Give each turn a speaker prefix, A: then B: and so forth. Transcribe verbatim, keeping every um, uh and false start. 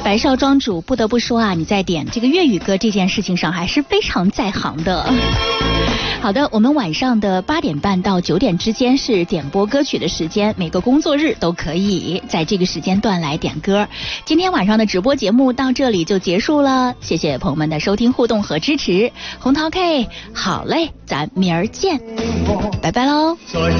A: 白少庄主不得不说啊，你在点这个粤语歌这件事情上还是非常在行的。好的，我们晚上的八点半到九点之间是点播歌曲的时间，每个工作日都可以在这个时间段来点歌。今天晚上的直播节目到这里就结束了，谢谢朋友们的收听、互动和支持。红桃 K， 好嘞，咱明儿见，拜拜喽。